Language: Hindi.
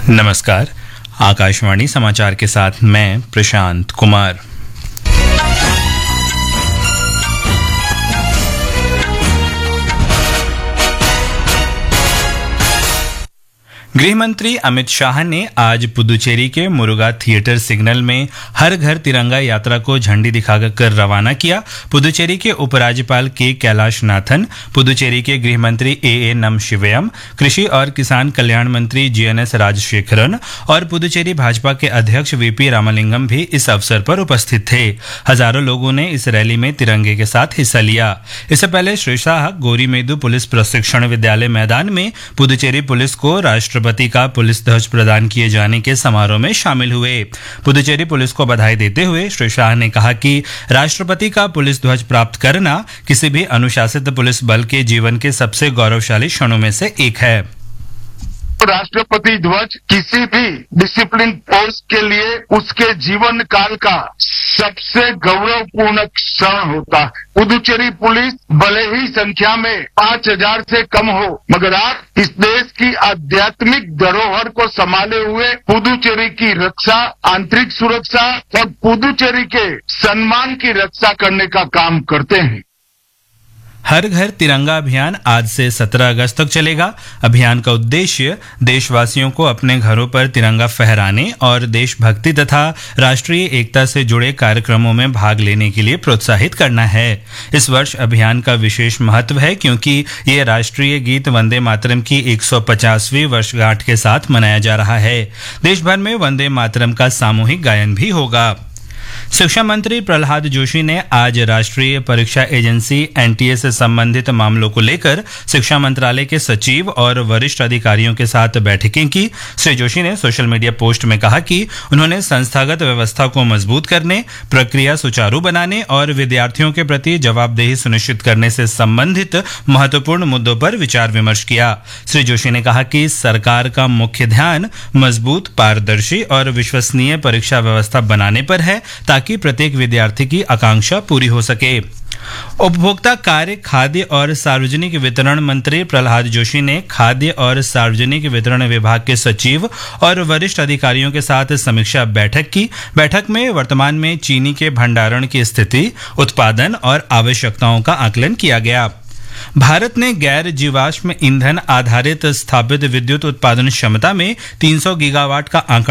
नमस्कार। आकाशवाणी समाचार के साथ मैं प्रशांत कुमार। गृह मंत्री अमित शाह ने आज पुदुचेरी के मुरुगा थिएटर सिग्नल में हर घर तिरंगा यात्रा को झंडी दिखाकर रवाना किया। पुदुचेरी के उपराज्यपाल के कैलाश नाथन, पुदुचेरी के गृह मंत्री ए नमशिवयम, कृषि और किसान कल्याण मंत्री जीएनएस राजशेखरन और पुदुचेरी भाजपा के अध्यक्ष वीपी रामलिंगम भी इस अवसर पर उपस्थित थे। हजारों लोगों ने इस रैली में तिरंगे के साथ हिस्सा लिया। इससे पहले श्री शाह गोरीमेदु पुलिस प्रशिक्षण विद्यालय मैदान में पुदुचेरी पुलिस को राष्ट्रपति का पुलिस ध्वज प्रदान किए जाने के समारोह में शामिल हुए। पुदुचेरी पुलिस को बधाई देते हुए श्री शाह ने कहा कि राष्ट्रपति का पुलिस ध्वज प्राप्त करना किसी भी अनुशासित पुलिस बल के जीवन के सबसे गौरवशाली क्षणों में से एक है। राष्ट्रपति ध्वज किसी भी डिसिप्लिन फोर्स के लिए उसके जीवन काल का सबसे गौरवपूर्ण क्षण होता है। पुदुचेरी पुलिस भले ही संख्या में 5000 से कम हो, मगर आप इस देश की आध्यात्मिक धरोहर को संभाले हुए पुदुचेरी की रक्षा, आंतरिक सुरक्षा और पुदुचेरी के सम्मान की रक्षा करने का काम करते हैं। हर घर तिरंगा अभियान आज से 17 अगस्त तक चलेगा। अभियान का उद्देश्य देशवासियों को अपने घरों पर तिरंगा फहराने और देशभक्ति तथा राष्ट्रीय एकता से जुड़े कार्यक्रमों में भाग लेने के लिए प्रोत्साहित करना है। इस वर्ष अभियान का विशेष महत्व है क्योंकि ये राष्ट्रीय गीत वंदे मातरम की 150वीं वर्षगांठ के साथ मनाया जा रहा है। देश भर में वंदे मातरम का सामूहिक गायन भी होगा। शिक्षा मंत्री प्रहलाद जोशी ने आज राष्ट्रीय परीक्षा एजेंसी एनटीए से संबंधित मामलों को लेकर शिक्षा मंत्रालय के सचिव और वरिष्ठ अधिकारियों के साथ बैठकें की। श्री जोशी ने सोशल मीडिया पोस्ट में कहा कि उन्होंने संस्थागत व्यवस्था को मजबूत करने, प्रक्रिया सुचारू बनाने और विद्यार्थियों के प्रति जवाबदेही सुनिश्चित करने से संबंधित महत्वपूर्ण मुद्दों पर विचार विमर्श किया। श्री जोशी ने कहा कि सरकार का मुख्य ध्यान मजबूत, पारदर्शी और विश्वसनीय परीक्षा व्यवस्था बनाने पर है ताकि प्रत्येक विद्यार्थी की आकांक्षा पूरी हो सके। उपभोक्ता कार्य, खाद्य और सार्वजनिक वितरण मंत्री प्रहलाद जोशी ने खाद्य और सार्वजनिक वितरण विभाग के सचिव और वरिष्ठ अधिकारियों के साथ समीक्षा बैठक की। बैठक में वर्तमान में चीनी के भंडारण की स्थिति, उत्पादन और आवश्यकताओं का आकलन किया गया। भारत ने गैर जीवाश्म ईंधन आधारित स्थापित विद्युत उत्पादन क्षमता में 300 गीगावाट का आंकड़ा